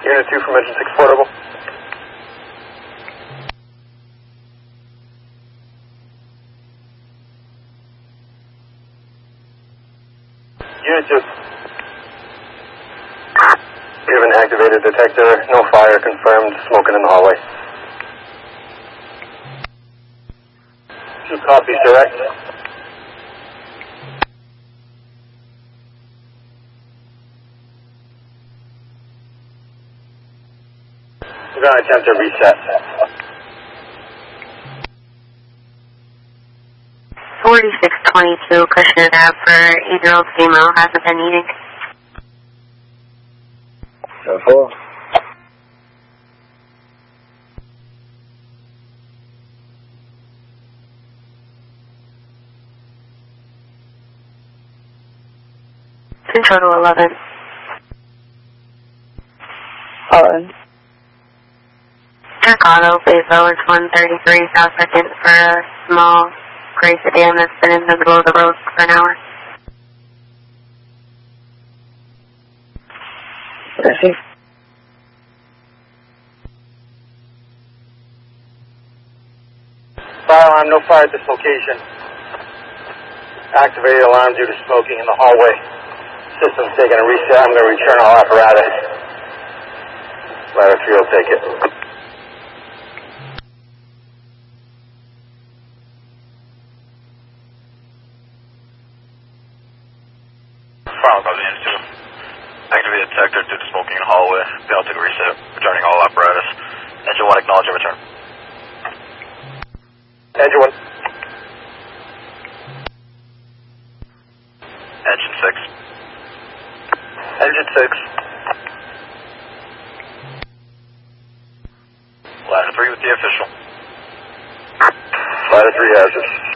Unit 2 from Engine 6 portable. Unit 2. We have an activated detector, no fire confirmed, smoking in the hallway. 2 copies direct. We're going to attempt to reset. 4622 Kushner Ave for 8-year-old female, hasn't been eating. 4. Total 11. Alright. Jack Auto, Bezos 133 South 2nd for a small gray sedan that's been in the middle of the road for an hour. Receive. Fire alarm, no fire at this location. Activated alarm due to smoking in the hallway. System's taking a reset. I'm going to return all apparatus. Ladder 3 will take it. Final copy, Unit 2. Activated detector due to smoking in the hallway. Failed to reset. Returning all apparatus. Engine 1, acknowledge your return. Engine 1. Engine 6. Engine 6. Ladder 3 with the official. Ladder 3 has it.